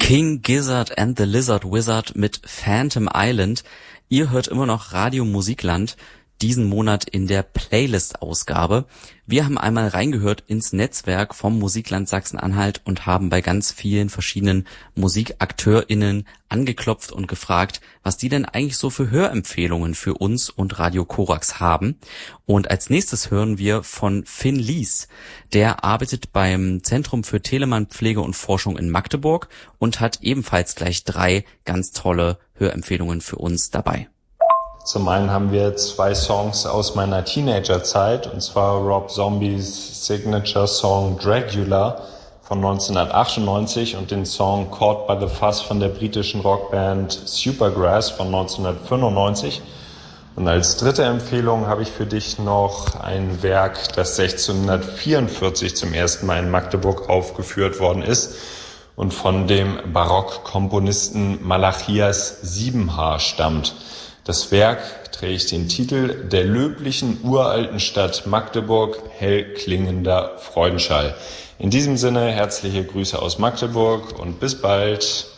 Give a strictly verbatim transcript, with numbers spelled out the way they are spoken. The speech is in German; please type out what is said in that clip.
King Gizzard and the Lizard Wizard mit Phantom Island. Ihr hört immer noch Radio Musikland, diesen Monat in der Playlist-Ausgabe. Wir haben einmal reingehört ins Netzwerk vom Musikland Sachsen-Anhalt und haben bei ganz vielen verschiedenen MusikakteurInnen angeklopft und gefragt, was die denn eigentlich so für Hörempfehlungen für uns und Radio Korax haben. Und als nächstes hören wir von Finn Lies. Der arbeitet beim Zentrum für Telemann-Pflege und Forschung in Magdeburg und hat ebenfalls gleich drei ganz tolle Hörempfehlungen für uns dabei. Zum einen haben wir zwei Songs aus meiner Teenagerzeit, und zwar Rob Zombies Signature-Song Dragula von neunzehnhundertachtundneunzig und den Song Caught by the Fuzz von der britischen Rockband Supergrass von neunzehnhundertfünfundneunzig. Und als dritte Empfehlung habe ich für dich noch ein Werk, das sechzehnhundertvierundvierzig zum ersten Mal in Magdeburg aufgeführt worden ist und von dem Barockkomponisten Malachias Siebenhaar stammt. Das Werk trägt den Titel Der löblichen uralten Stadt Magdeburg, hell klingender Freudenschall. In diesem Sinne herzliche Grüße aus Magdeburg und bis bald.